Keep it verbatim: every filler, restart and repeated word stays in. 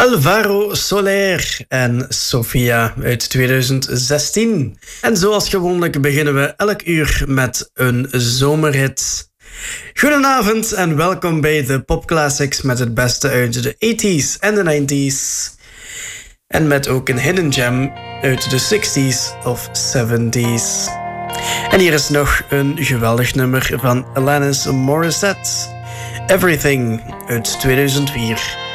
Alvaro Soler en Sofia uit twintig zestien. En zoals gewoonlijk beginnen we elk uur met een zomerhit. Goedenavond en welkom bij de Pop Classics met het beste uit de tachtiger en de negentiger. En met ook een hidden gem uit de zestigers of zeventiger. En hier is nog een geweldig nummer van Alanis Morissette. Everything uit tweeduizend vier.